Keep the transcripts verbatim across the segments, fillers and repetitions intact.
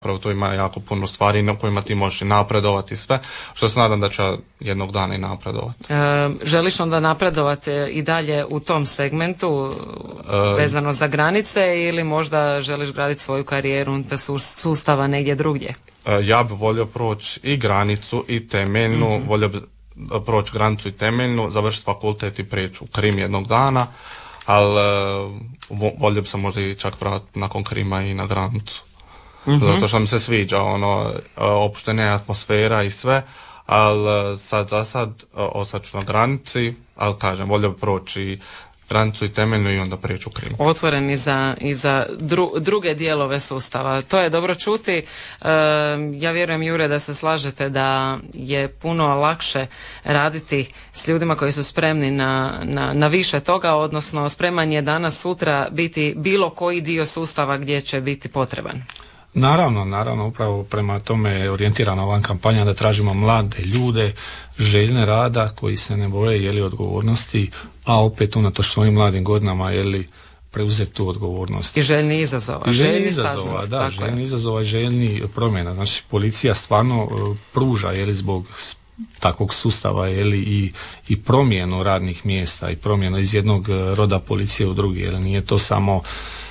Prvo to ima jako puno stvari na kojima ti možeš i napredovati sve, što se nadam da će jednog dana i napredovati. E, želiš onda napredovati i dalje u tom segmentu e, vezano za granice ili možda želiš graditi svoju karijeru unutar sustava negdje drugdje? E, ja bih volio proći i granicu i temeljnu, mm-hmm. volio bih proći granicu i temeljnu, završiti fakultet i prijeći u Krim jednog dana, ali e, volio bih se možda i čak vratiti nakon Krima i na granicu. Mm-hmm. Zato što mi se sviđa ono opuštenja atmosfera i sve, ali sad za sad ostat ću na granici, ali kažem, volio bi proći granicu i temeljnu i onda prijeći u Krim. Otvoreni za, i za dru, druge dijelove sustava. To je dobro čuti. E, ja vjerujem, Jure, da se slažete da je puno lakše raditi s ljudima koji su spremni na, na, na više toga, odnosno spreman je danas sutra biti bilo koji dio sustava gdje će biti potreban. Naravno, naravno, upravo prema tome je orijentirana ova kampanja da tražimo mlade ljude, željne rada koji se ne boje jeli odgovornosti, a opet unatoč svojim mladim godinama jeli preuzeti tu odgovornost. I željni izazova. I željni izazova, saznav, da, željni izazova i željni promjena. Znači, policija stvarno uh, pruža jeli zbog takvog sustava jeli i, i promjenu radnih mjesta i promjenu iz jednog roda policije u drugi, jer nije to samo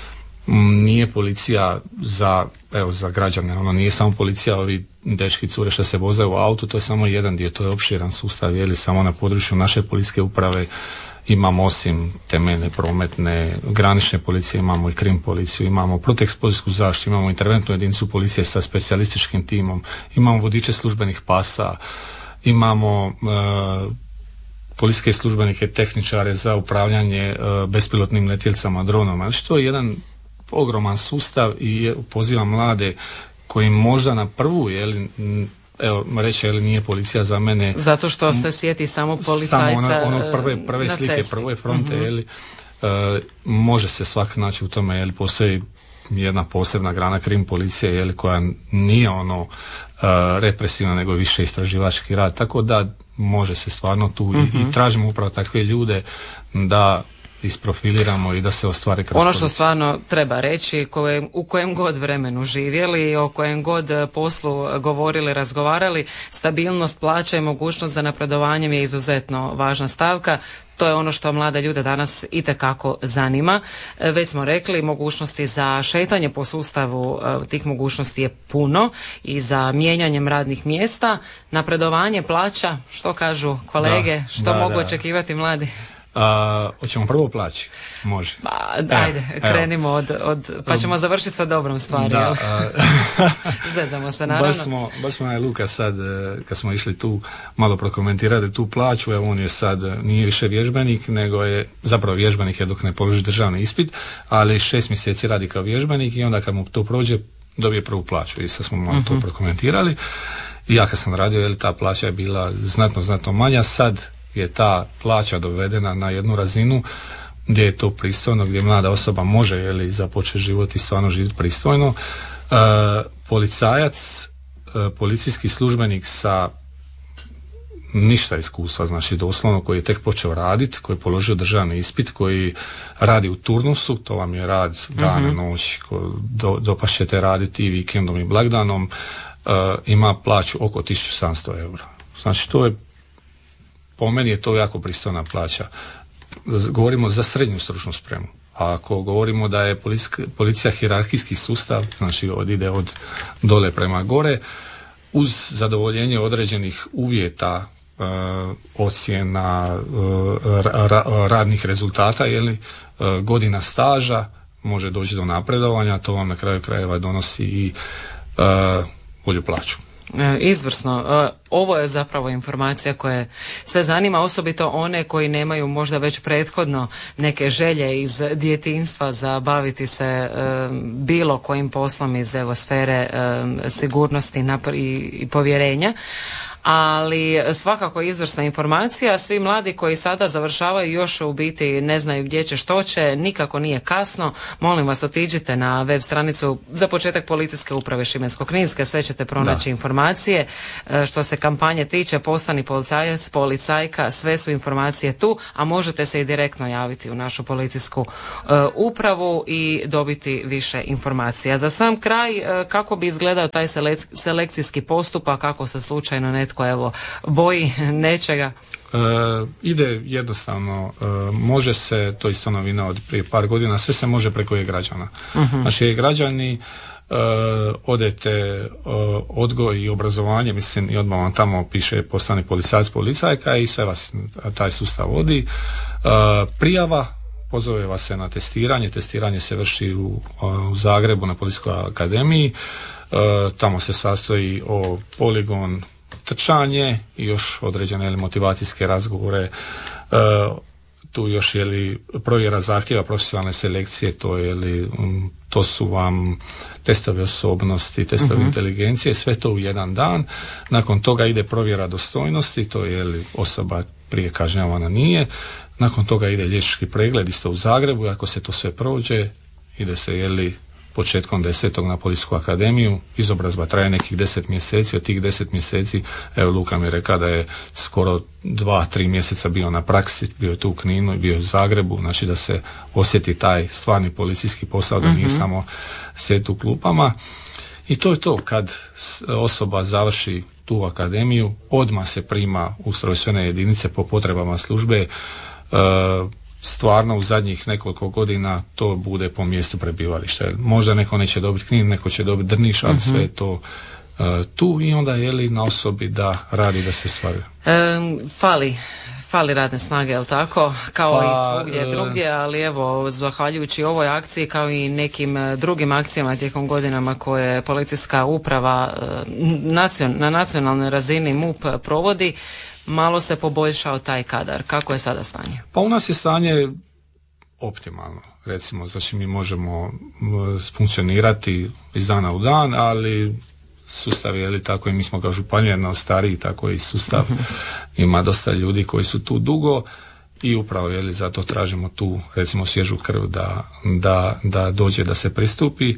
nije policija za, evo, za građane, ono nije samo policija ovi dečki cure što se vozaju u autu, to je samo jedan dio, to je opširan sustav, je li samo na području naše policijske uprave imamo osim temeljne prometne, granične policije, imamo i krim policiju, imamo protueksplozijsku zaštitu, imamo interventnu jedinicu policije sa specijalističkim timom, imamo vodiče službenih pasa, imamo uh, policijske službenike, tehničare za upravljanje uh, bespilotnim letjelicama, dronoma. Znači to je jedan ogroman sustav i pozivam mlade koji možda na prvu, jeli, evo reći, jeli nije policija za mene. Zato što se sjeti samo policajca samo ono, ono prve, prve na slike, cesti. prve fronte, mm-hmm. jeli, uh, može se svak naći u tome, jeli, postoji jedna posebna grana krim policije, jeli, koja nije ono uh, represivna, nego više istraživački rad, tako da može se stvarno tu mm-hmm. i, i tražimo upravo takve ljude da isprofiliramo i da se ostvari kroz ono što stvarno treba reći, koje, u kojem god vremenu živjeli, o kojem god poslu govorili, razgovarali, stabilnost plaća i mogućnost za napredovanjem je izuzetno važna stavka. To je ono što mlade ljude danas itekako zanima. Već smo rekli, mogućnosti za šetanje po sustavu, tih mogućnosti je puno i za mijenjanjem radnih mjesta. Napredovanje plaća, što kažu kolege, da, što da, mogu da. očekivati mladi? A, hoćemo prvo plaći? Može. Pa, ajde, evo, krenimo od, od, pa ćemo završiti sa dobrom stvari. Da, zezamo se, naravno. Baš smo, baš smo je Luka sad, kad smo išli tu malo prokomentirati tu plaću, evo on je sad, nije više vježbenik, nego je, zapravo vježbenik je dok ne položi državni ispit, ali šest mjeseci radi kao vježbenik i onda kad mu to prođe, dobije prvu plaću i sad smo malo uh-huh. to prokomentirali. I ja kad sam radio, jer ta plaća je bila znatno, znatno manja, sad je ta plaća dovedena na jednu razinu gdje je to pristojno, gdje mlada osoba može jeli, započeti život i stvarno živjeti pristojno. E, policajac, e, policijski službenik sa ništa iskustva, znači doslovno koji je tek počeo raditi, koji je položio državni ispit, koji radi u turnusu, to vam je rad dane, mm-hmm. noći, do, dopašćete raditi i vikendom i blagdanom, e, ima plaću oko tisuću sedamsto eura. Znači to je, po meni je to jako pristojna plaća. Govorimo za srednju stručnu spremu. A ako govorimo da je policija, policija hijerarhijski sustav, znači od, ide od dole prema gore, uz zadovoljenje određenih uvjeta, e, ocjena, e, ra, ra, radnih rezultata, jeli, e, godina staža, može doći do napredovanja, to vam na kraju krajeva donosi i e, bolju plaću. Izvrsno. Ovo je zapravo informacija koja sve zanima, osobito one koji nemaju možda već prethodno neke želje iz djetinjstva za baviti se um, bilo kojim poslom iz evo sfere um, sigurnosti i, i povjerenja. ali svakako izvrsna informacija. Svi mladi koji sada završavaju još u biti ne znaju gdje će, što će, nikako nije kasno. Molim vas, otiđite na web stranicu za početak Policijske uprave Šibensko-kninske, sve ćete pronaći da. informacije. Što se kampanje tiče, postani policajac, policajka, sve su informacije tu, a možete se i direktno javiti u našu policijsku uh, upravu i dobiti više informacija. Za sam kraj, uh, kako bi izgledao taj selek- selekcijski postupak, kako se slučajno netko evo boji nečega? E, ide jednostavno, e, može se, to isto novina od prije par godina, sve se može preko e-građana. Uh-huh. Znači e-građani, e, odete e, odgoj i obrazovanje, mislim, i odmah vam tamo piše postani policajac, policajka i sve vas taj sustav vodi. E, prijava, pozove vas se na testiranje, testiranje se vrši u, u Zagrebu na Policijskoj akademiji, e, tamo se sastoji o poligon, trčanje i još određene ili motivacijske razgovore, e, tu još je li provjera zahtjeva profesionalne selekcije, to je li, um, to su vam testovi osobnosti, testovi uh-huh. inteligencije, sve to u jedan dan. Nakon toga ide provjera dostojnosti, to je li osoba prije kažnjavana, nije. Nakon toga ide liječnički pregled isto u Zagrebu, ako se to sve prođe, ide se je li početkom desetog na Policijsku akademiju, izobrazba traje nekih deset mjeseci, od tih deset mjeseci, evo Luka mi je rekao da je skoro dva, tri mjeseca bio na praksi, bio je tu u Kninu i bio je u Zagrebu, znači da se osjeti taj stvarni policijski posao, da nije mm-hmm. samo sjet u klupama. I to je to, kad osoba završi tu akademiju, odmah se prima u ustrojstvene jedinice po potrebama službe. uh, Stvarno u zadnjih nekoliko godina to bude po mjestu prebivališta. Možda neko neće dobiti Knin, neko će dobiti Drniš, ali uh-huh. sve je to uh, tu i onda je li na osobi da radi, da se stvaruje. Um, fali, fali radne snage, jel tako? Kao pa, i svugdje uh, drugdje, ali evo, zahvaljujući ovoj akciji kao i nekim drugim akcijama tijekom godinama koje policijska uprava uh, nacion, na nacionalnoj razini M U P provodi, malo se poboljšao taj kadar. Kako je sada stanje? Pa u nas je stanje optimalno, recimo, znači mi možemo funkcionirati iz dana u dan, ali sustav je li tako i mi smo kao županija jedna od stariji, tako i sustav ima dosta ljudi koji su tu dugo i upravo je li zato tražimo tu recimo svježu krv da, da, da dođe da se pristupi. E,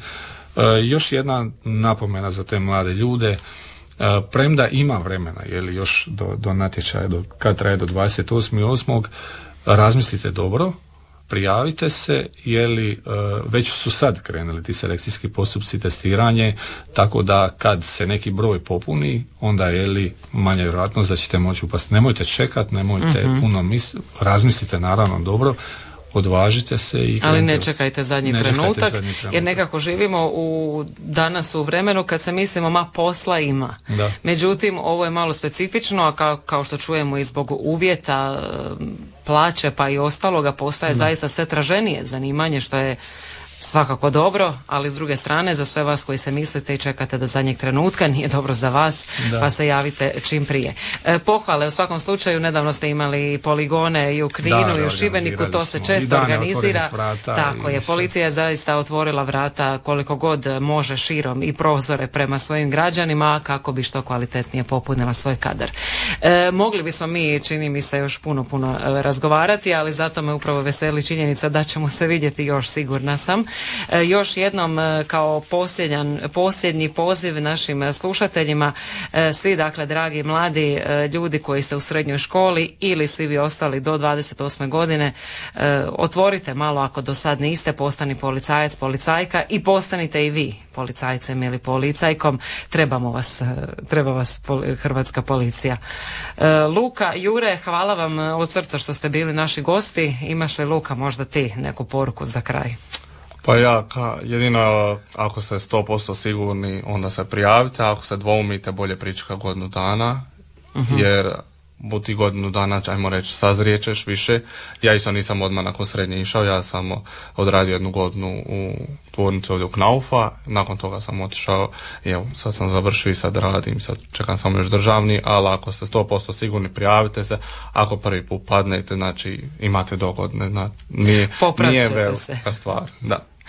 još jedna napomena za te mlade ljude. Uh, premda ima vremena, je li još do, do natječaja, do, kad traje do dvadeset osmog osmog razmislite dobro, prijavite se, je li uh, već su sad krenuli ti selekcijski postupci, testiranje, tako da kad se neki broj popuni, onda je li manja vjerojatnost da ćete moći upasti. Nemojte čekat, nemojte uh-huh. puno misliti, razmislite naravno dobro, odvažite se i ali ne čekajte zadnji ne trenutak, čekajte zadnji trenutak jer nekako živimo u danas u vremenu kad se mislimo ma posla ima. Da. Međutim, ovo je malo specifično, a kao, kao što čujemo i zbog uvjeta plaće pa i ostaloga postaje da. zaista sve traženije zanimanje, što je svakako dobro, ali s druge strane za sve vas koji se mislite i čekate do zadnjeg trenutka nije dobro za vas, da. pa se javite čim prije. E, pohvale, u svakom slučaju nedavno ste imali poligone i u Kninu da, i u Šibeniku, to se često organizira. Tako je, policija je zaista otvorila vrata koliko god može širom i prozore prema svojim građanima kako bi što kvalitetnije popunila svoj kadar. E, mogli bismo mi, čini mi se, još puno, puno razgovarati, ali zato me upravo veseli činjenica da ćemo se vidjeti još, sigurna sam. E, još jednom e, kao posljedan, posljednji poziv našim slušateljima, e, svi dakle dragi mladi e, ljudi koji ste u srednjoj školi ili svi vi ostali do dvadeset osme godine, e, otvorite malo ako do sad niste, postani policajac, policajka i postanite i vi policajcem ili policajkom, trebamo vas, treba vas poli, hrvatska policija. E, Luka, Jure, hvala vam od srca što ste bili naši gosti. Imaš li, Luka, možda ti neku poruku za kraj? Pa ja, ka, jedino ako ste sto posto sigurni, onda se prijavite, ako se dvoumite, bolje pričeka godinu dana, uh-huh. jer u ti godinu dana, ajmo reći, sazrijećeš više. Ja isto nisam odmah nakon srednje išao, ja sam odradio jednu godinu u tvornici ovdje u Knaufa, nakon toga sam otišao i evo, sad sam završio i sad radim, sad čekam samo još državni, ali ako ste sto posto sigurni, prijavite se, ako prvi put padnete, znači imate do godine, znači nije, nije velika stvar, da.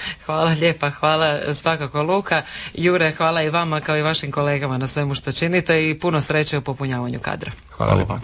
Hvala lijepa, hvala svakako Luka. Jure, hvala i vama kao i vašim kolegama na svemu što činite i puno sreće u popunjavanju kadra. Hvala lijepa.